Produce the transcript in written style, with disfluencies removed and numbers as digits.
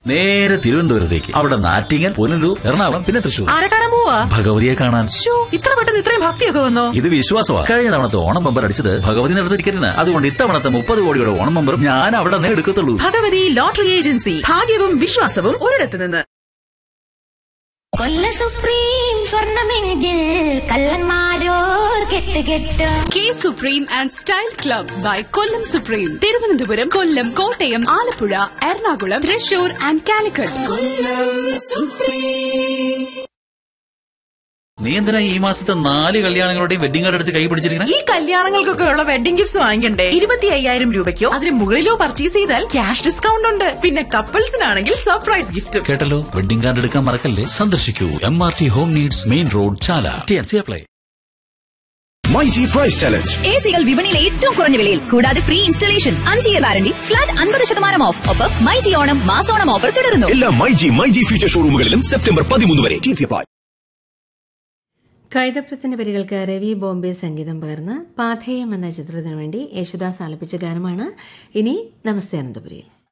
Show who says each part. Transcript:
Speaker 1: നേരെ തിരുവനന്തപുരത്തേക്ക്. അവിടെ നാറ്റിങ്ങൽ, പുനലൂർ, എറണാകുളം, പിന്നെ തൃശൂർ.
Speaker 2: ആരെ കാണാൻ പോവാ?
Speaker 1: ഭഗവതിയെ കാണാൻ.
Speaker 2: ഇത്ര പെട്ടെന്ന് ഇത്രയും ഭക്തിയൊക്കെ വന്നോ?
Speaker 1: ഇത് വിശ്വാസമാണ്. കഴിഞ്ഞ തവണത്തെ ഓണം ബമ്പർ അടിച്ചത് ഭഗവതി നടത്ത ടിക്കറ്റിന്. അതുകൊണ്ട് ഇത്തവണത്തെ 30 കോടിയുടെ ഓണം ബമ്പർ ഞാൻ അവിടെ നിന്ന് എടുക്കത്തുള്ളൂ.
Speaker 2: Bhagavathi lottery agency. ഭാഗ്യവും വിശ്വാസവും ഒരിടത്ത് നിന്ന്.
Speaker 3: കൊല്ല supreme സ്വർണമെങ്കിൽ കള്ളന്മാരോ കെട്ടുകെട്ട്.
Speaker 4: K supreme and style club by Kollam supreme. Thiruvananthapuram, Kollam, Kottayam, Alappuzha, Ernakulam, Thrissur and Calicut.
Speaker 1: നീ എന്തിനാ ഈ മാസത്തെ 4 കല്യാണങ്ങളുടെയും വെഡിങ് കാർഡ് എടുത്ത് കൈ പിടിച്ചിരിക്കണേ?
Speaker 2: ഈ കല്യാണങ്ങൾക്കൊക്കെ ഉള്ള വെഡിംഗ് ഗിഫ്റ്റ്സ് വാങ്ങിക്കണ്ടേ? 25,000 രൂപയ്ക്കോ അതിന് മുകളിലോ പർച്ചേസ് ചെയ്താൽ ക്യാഷ് ഡിസ്കൗണ്ട് ഉണ്ട്. പിന്നെ കപ്പിൾസിനാണെങ്കിൽ സർപ്രൈസ് ഗിഫ്റ്റും.
Speaker 1: കേട്ടല്ലോ, വെഡിങ് കാർഡ് എടുക്കാൻ മറക്കല്ലേ. സന്ദർശിക്കൂ MRT home needs, main road, ചാല. TNC apply.
Speaker 5: MyG price challenge.
Speaker 6: എസികൾ വിപണിയിലെ ഏറ്റവും കുറഞ്ഞ വിലയിൽ, കൂടാതെ free installation, 5 year warranty, flat 50% of. ഒപ്പം മൈജി ഓണം മാസോണം ഓഫർ തുടരുന്നു.
Speaker 5: എല്ലാ മൈജി ഫ്യൂച്ചർ ഷോറൂമുകളിലും സെപ്റ്റംബർ 13 വരെ. TNC apply.
Speaker 7: കൈതപ്രത്തിന്റെ വരികൾക്ക് രവി ബോംബെ സംഗീതം പകർന്ന് പാഥേയം എന്ന ചിത്രത്തിനു വേണ്ടി യേശുദാസ് ആലപിച്ച ഗാനമാണ് ഇനി നമസ്തേ അനന്തപുരിയിൽ.